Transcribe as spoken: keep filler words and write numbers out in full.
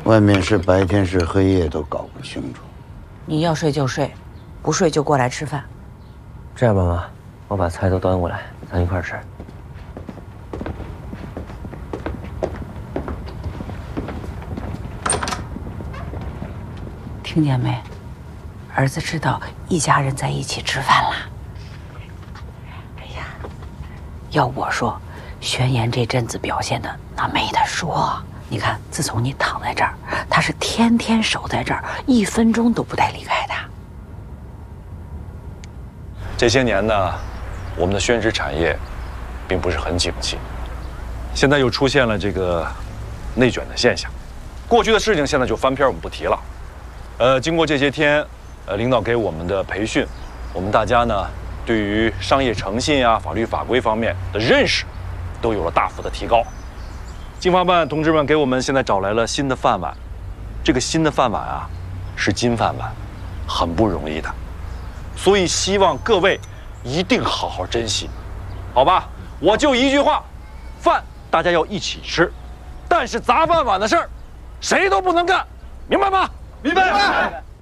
外面是白天是黑夜都搞不清楚。 你要睡就睡，不睡就过来吃饭。 这样吧，妈，我把菜都端过来，咱一块儿吃。 听见没？儿子知道一家人在一起吃饭啦。哎呀，要我说，宣言这阵子表现的那没得说。你看，自从你躺在这儿，他是天天守在这儿，一分钟都不带离开的。 这些年呢，我们的宣纸产业并不是很景气，现在又出现了这个内卷的现象。过去的事情现在就翻篇，我们不提了。呃，经过这些天，呃，领导给我们的培训，我们大家呢，对于商业诚信啊、法律法规方面的认识，都有了大幅的提高。经发办同志们给我们现在找来了新的饭碗，这个新的饭碗啊，是金饭碗，很不容易的，所以希望各位一定好好珍惜，好吧？我就一句话，饭大家要一起吃，但是砸饭碗的事儿，谁都不能干，明白吗？明白。